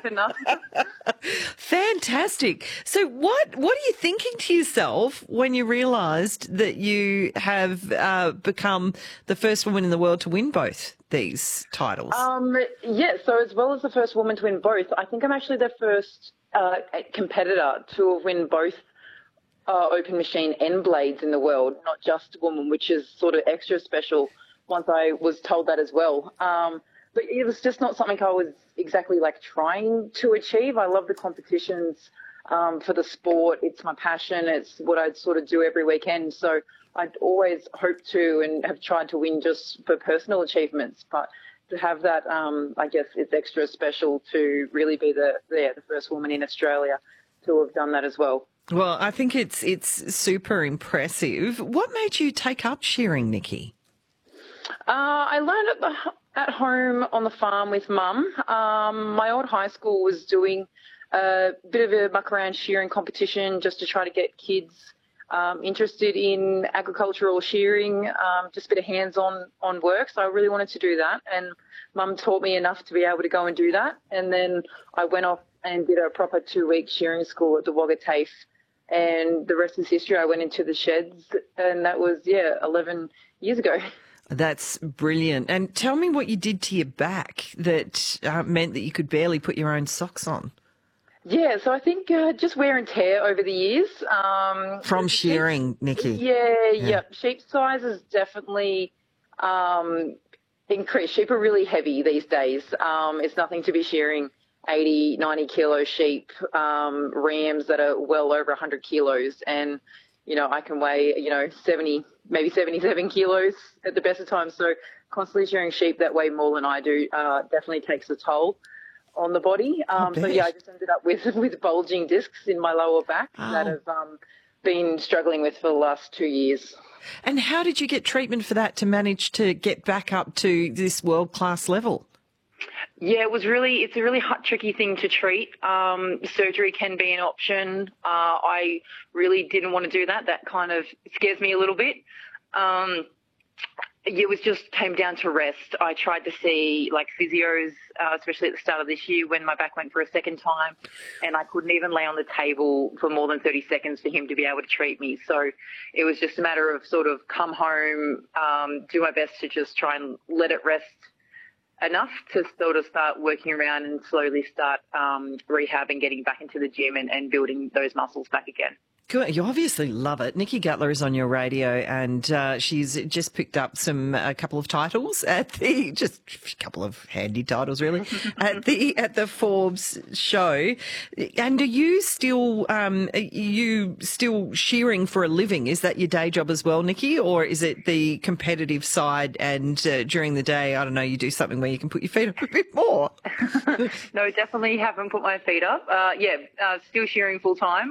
enough. Fantastic. So what are you thinking to yourself when you realised that you have become the first woman in the world to win both these titles? So as well as the first woman to win both, I think I'm actually the first competitor to have win both open machine and blades in the world, not just woman, which is sort of extra special once I was told that as well. But it was just not something I was exactly like trying to achieve. I love the competitions for the sport. It's my passion. It's what I'd sort of do every weekend. So I'd always hoped to and have tried to win just for personal achievements. But to have that, I guess it's extra special to really be the first woman in Australia to have done that as well. Well, I think it's super impressive. What made you take up shearing, Nikki? I learned at home on the farm with Mum. My old high school was doing a bit of a muck around shearing competition just to try to get kids interested in agricultural shearing, just a bit of hands-on work. So I really wanted to do that, and Mum taught me enough to be able to go and do that. And then I went off and did a proper 2-week shearing school at the Wagga TAFE, and the rest is history. I went into the sheds, and that was 11 years ago. That's brilliant. And tell me what you did to your back that meant that you could barely put your own socks on. Yeah, so I think just wear and tear over the years. From shearing, Nikki. Yeah. Sheep size has definitely increased. Sheep are really heavy these days. It's nothing to be shearing 80, 90 kilo sheep, rams that are well over 100 kilos. And, I can weigh, 70, maybe 77 kilos at the best of times. So constantly shearing sheep that weigh more than I do definitely takes a toll on the body. I just ended up with bulging discs in my lower back that have been struggling with for the last 2 years. And how did you get treatment for that to manage to get back up to this world-class level? Yeah, it's a really tricky thing to treat. Surgery can be an option. I really didn't want to do that. That kind of scares me a little bit. It just came down to rest. I tried to see physios, especially at the start of this year when my back went for a second time, and I couldn't even lay on the table for more than 30 seconds for him to be able to treat me. So it was just a matter of sort of come home, do my best to just try and let it rest enough to sort of start working around and slowly start rehab and getting back into the gym and building those muscles back again. Good. You obviously love it. Nikki Guttler is on your radio, and she's just picked up a couple of titles just a couple of handy titles really, at the Forbes show. And are you still shearing for a living? Is that your day job as well, Nikki, or is it the competitive side? And during the day, I don't know, you do something where you can put your feet up a bit more. No, definitely haven't put my feet up. Still shearing full time.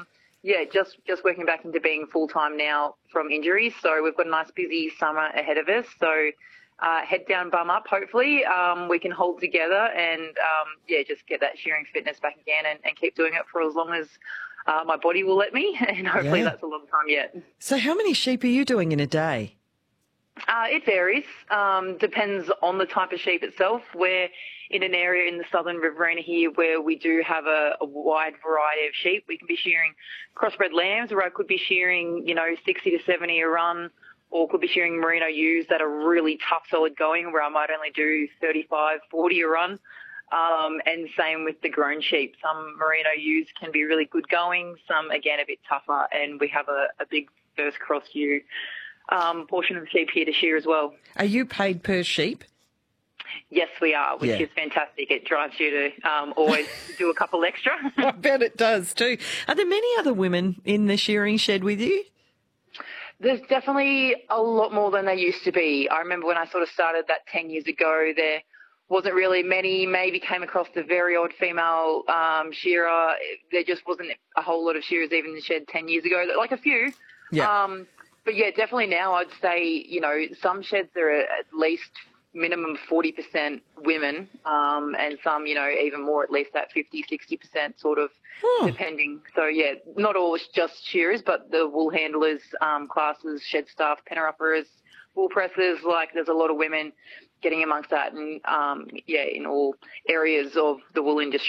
Just working back into being full-time now from injuries. So we've got a nice busy summer ahead of us. So head down, bum up, hopefully. We can hold together and, just get that shearing fitness back again and keep doing it for as long as my body will let me. And hopefully that's a long time yet. So how many sheep are you doing in a day? It varies. Depends on the type of sheep itself. We're in an area in the southern Riverina here where we do have a wide variety of sheep. We can be shearing crossbred lambs, where I could be shearing, 60 to 70 a run, or could be shearing merino ewes that are really tough, solid going, where I might only do 35, 40 a run. And same with the grown sheep. Some merino ewes can be really good going, some, again, a bit tougher. And we have a big first cross ewe portion of the sheep here to shear as well. Are you paid per sheep? Yes, we are, which is fantastic. It drives you to always do a couple extra. I bet it does too. Are there many other women in the shearing shed with you? There's definitely a lot more than there used to be. I remember when I sort of started that 10 years ago, there wasn't really many. Maybe came across the very odd female shearer. There just wasn't a whole lot of shearers even in the shed 10 years ago, like a few. Yeah. But yeah, definitely now I'd say, some sheds are at least minimum 40% women, and some, even more, at least that 50, 60% sort of, depending. So yeah, not all just shearers, but the wool handlers, classes, shed staff, penner uppers, wool pressers, there's a lot of women getting amongst that and, in all areas of the wool industry.